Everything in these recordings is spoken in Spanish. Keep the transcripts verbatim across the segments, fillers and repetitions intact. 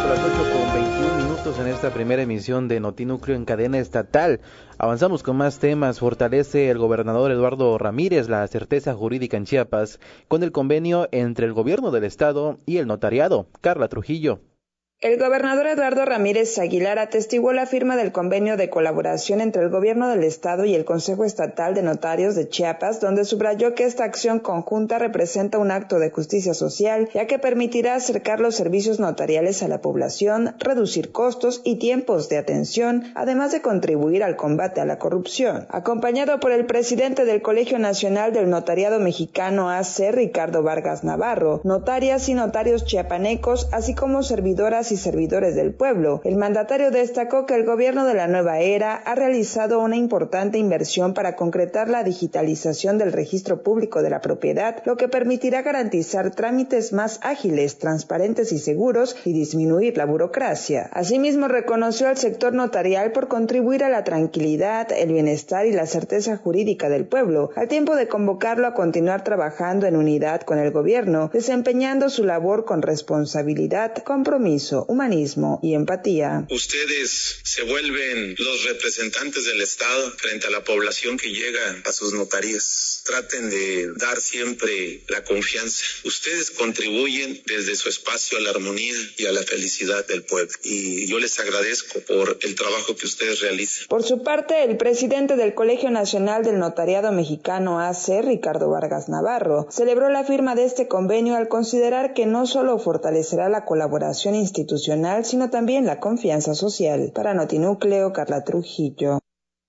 las ocho con veintiún minutos en esta primera emisión de Notinúcleo en cadena estatal. Avanzamos con más temas. Fortalece el gobernador Eduardo Ramírez la certeza jurídica en Chiapas con el convenio entre el gobierno del estado y el notariado. Carla Trujillo. El gobernador Eduardo Ramírez Aguilar atestiguó la firma del convenio de colaboración entre el gobierno del estado y el Consejo Estatal de Notarios de Chiapas, donde subrayó que esta acción conjunta representa un acto de justicia social, ya que permitirá acercar los servicios notariales a la población, reducir costos y tiempos de atención, además de contribuir al combate a la corrupción. Acompañado por el presidente del Colegio Nacional del Notariado Mexicano A C, Ricardo Vargas Navarro, notarias y notarios chiapanecos, así como servidoras y servidores del pueblo, el mandatario destacó que el gobierno de la nueva era ha realizado una importante inversión para concretar la digitalización del registro público de la propiedad, lo que permitirá garantizar trámites más ágiles, transparentes y seguros y disminuir la burocracia. Asimismo, reconoció al sector notarial por contribuir a la tranquilidad, el bienestar y la certeza jurídica del pueblo, al tiempo de convocarlo a continuar trabajando en unidad con el gobierno, desempeñando su labor con responsabilidad, compromiso, humanismo y empatía. Ustedes se vuelven los representantes del Estado frente a la población que llega a sus notarías. Traten de dar siempre la confianza. Ustedes contribuyen desde su espacio a la armonía y a la felicidad del pueblo. Y yo les agradezco por el trabajo que ustedes realizan. Por su parte, el presidente del Colegio Nacional del Notariado Mexicano A C, Ricardo Vargas Navarro, celebró la firma de este convenio al considerar que no solo fortalecerá la colaboración institucional, sino también la confianza social. Para Notinúcleo, Carla Trujillo.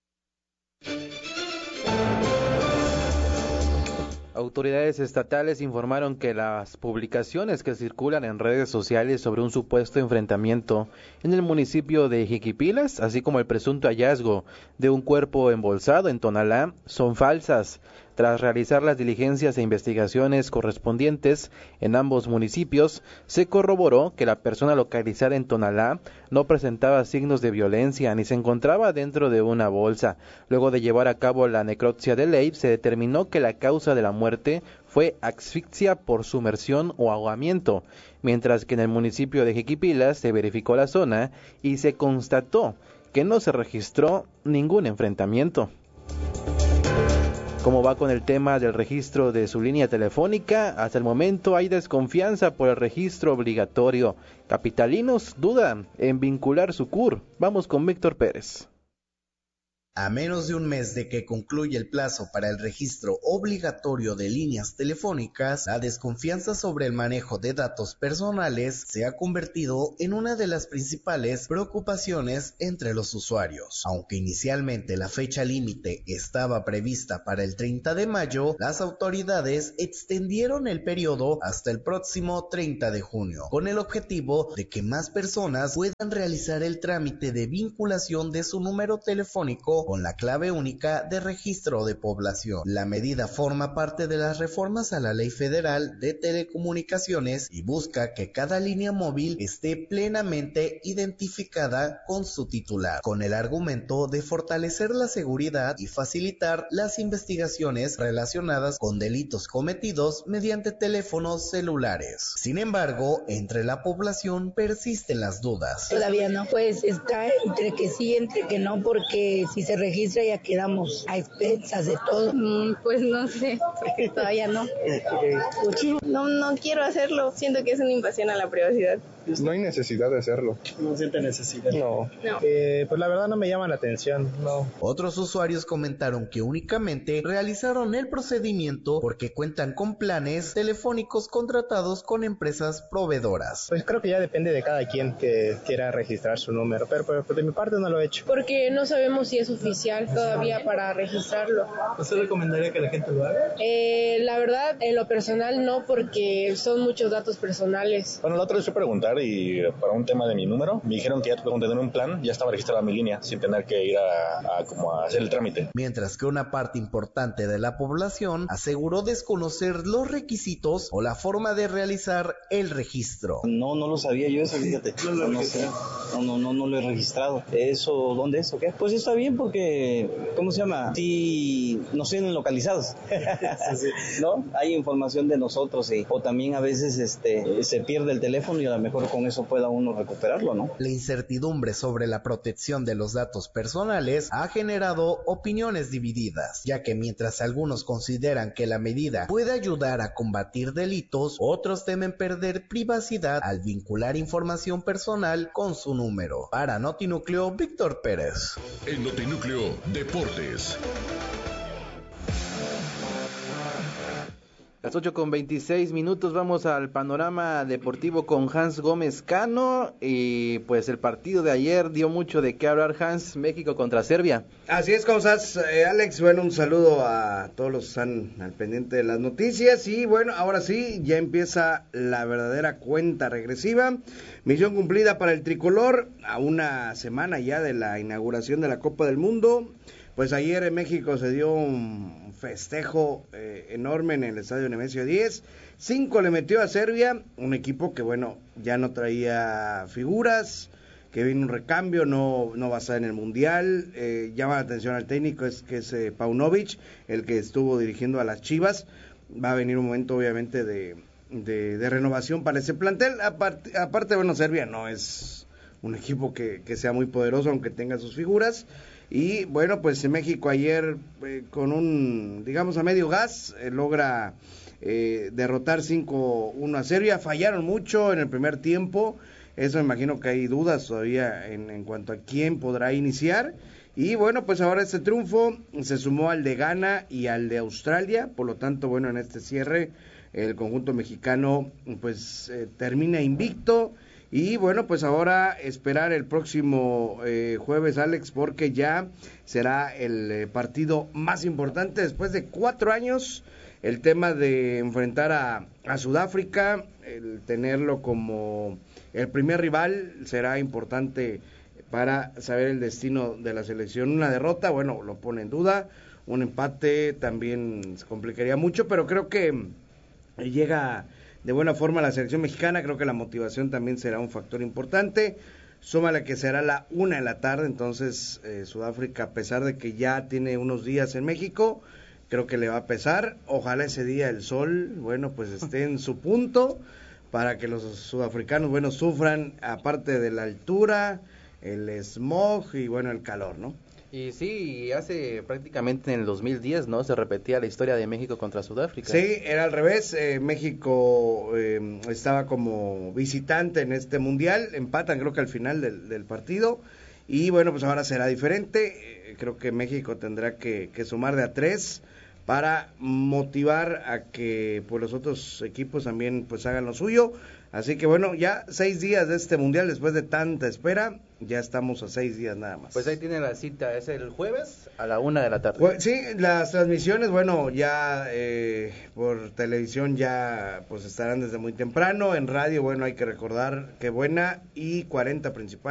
Autoridades estatales informaron que las publicaciones que circulan en redes sociales sobre un supuesto enfrentamiento en el municipio de Jiquipilas, así como el presunto hallazgo de un cuerpo embolsado en Tonalá, son falsas. Tras realizar las diligencias e investigaciones correspondientes en ambos municipios, se corroboró que la persona localizada en Tonalá no presentaba signos de violencia ni se encontraba dentro de una bolsa. Luego de llevar a cabo la necropsia de ley, se determinó que la causa de la muerte fue asfixia por sumersión o ahogamiento, mientras que en el municipio de Jiquipilas se verificó la zona y se constató que no se registró ningún enfrentamiento. ¿Cómo va con el tema del registro de su línea telefónica? Hasta el momento hay desconfianza por el registro obligatorio. Capitalinos dudan en vincular su C U R. Vamos con Víctor Pérez. A menos de un mes de que concluya el plazo para el registro obligatorio de líneas telefónicas, la desconfianza sobre el manejo de datos personales se ha convertido en una de las principales preocupaciones entre los usuarios. Aunque inicialmente la fecha límite estaba prevista para el treinta de mayo, las autoridades extendieron el periodo hasta el próximo treinta de junio, con el objetivo de que más personas puedan realizar el trámite de vinculación de su número telefónico con la clave única de registro de población. La medida forma parte de las reformas a la Ley Federal de Telecomunicaciones y busca que cada línea móvil esté plenamente identificada con su titular, con el argumento de fortalecer la seguridad y facilitar las investigaciones relacionadas con delitos cometidos mediante teléfonos celulares. Sin embargo, entre la población persisten las dudas. Todavía no, pues está entre que sí, entre que no, porque si se registra ya quedamos a expensas de todo. Mm, pues no sé, porque todavía no. No, no quiero hacerlo, siento que es una invasión a la privacidad. No hay necesidad de hacerlo. ¿No siente necesidad? No. No. Eh, pues la verdad no me llama la atención, no. Otros usuarios comentaron que únicamente realizaron el procedimiento porque cuentan con planes telefónicos contratados con empresas proveedoras. Pues creo que ya depende de cada quien que quiera registrar su número, pero, pero, pero de mi parte no lo he hecho. Porque no sabemos si es oficial todavía para registrarlo. ¿Usted recomendaría que la gente lo haga? Eh, la verdad, en lo personal no, porque son muchos datos personales. Bueno, la otra vez fui a preguntar y para un tema de mi número, me dijeron que ya con tener un plan ya estaba registrada mi línea sin tener que ir a, a, como a hacer el trámite. Mientras que una parte importante de la población aseguró desconocer los requisitos o la forma de realizar el registro. No, no lo sabía yo eso, fíjate. No, lo no, sé. no, no, no, no lo he registrado. ¿Eso dónde es o qué? Pues está bien porque, ¿cómo se llama? Sí, nos tienen localizados. ¿No? Hay información de nosotros, sí. O también a veces este se pierde el teléfono y a lo mejor mejor con eso pueda uno recuperarlo, ¿no? La incertidumbre sobre la protección de los datos personales ha generado opiniones divididas, ya que mientras algunos consideran que la medida puede ayudar a combatir delitos, otros temen perder privacidad al vincular información personal con su número. Para Notinúcleo, Víctor Pérez. En Notinúcleo Deportes. Las ocho con veintiséis minutos, vamos al panorama deportivo con Hans Gómez Cano, y pues el partido de ayer dio mucho de qué hablar, Hans. México contra Serbia. Así es, ¿cómo estás, eh, Alex? Bueno, un saludo a todos los que están al pendiente de las noticias, y bueno, ahora sí, ya empieza la verdadera cuenta regresiva, misión cumplida para el tricolor, a una semana ya de la inauguración de la Copa del Mundo. Pues ayer en México se dio un festejo eh, enorme en el estadio Nemesio diez. Cinco le metió a Serbia, un equipo que, bueno, ya no traía figuras, que vino un recambio, no, no va a estar en el Mundial. Eh, llama la atención al técnico, es que es eh, Paunovic, el que estuvo dirigiendo a las Chivas. Va a venir un momento, obviamente, de, de, de renovación para ese plantel. Aparte, aparte, bueno, Serbia no es un equipo que, que sea muy poderoso, aunque tenga sus figuras. Y bueno, pues en México ayer eh, con un, digamos, a medio gas, eh, logra eh, derrotar cinco uno a Serbia. Fallaron mucho en el primer tiempo, eso me imagino que hay dudas todavía en, en cuanto a quién podrá iniciar. Y bueno, pues ahora este triunfo se sumó al de Ghana y al de Australia, por lo tanto, bueno, en este cierre el conjunto mexicano pues eh, termina invicto. Y bueno, pues ahora esperar el próximo eh, jueves, Alex, porque ya será el eh, partido más importante después de cuatro años. El tema de enfrentar a, a Sudáfrica, el tenerlo como el primer rival, será importante para saber el destino de la selección. Una derrota, bueno, lo pone en duda. Un empate también se complicaría mucho, pero creo que llega de buena forma la selección mexicana. Creo que la motivación también será un factor importante. Súmale que será la una de la tarde, entonces eh, Sudáfrica, a pesar de que ya tiene unos días en México, creo que le va a pesar. Ojalá ese día el sol, bueno, pues esté en su punto, para que los sudafricanos, bueno, sufran, aparte de la altura, el smog y bueno, el calor, ¿no? Y sí, hace prácticamente en el dos mil diez, ¿no? Se repetía la historia de México contra Sudáfrica. Sí, era al revés. Eh, México eh, estaba como visitante en este mundial. Empatan, creo que al final del, del partido. Y bueno, pues ahora será diferente. Eh, creo que México tendrá que, que sumar de a tres para motivar a que pues los otros equipos también pues hagan lo suyo. Así que bueno, ya seis días de este mundial después de tanta espera, ya estamos a seis días nada más. Pues ahí tiene la cita, es el jueves a la una de la tarde. Pues, sí, las transmisiones, bueno, ya eh, por televisión ya pues estarán desde muy temprano, en radio, bueno, hay que recordar que Buena y cuarenta principales.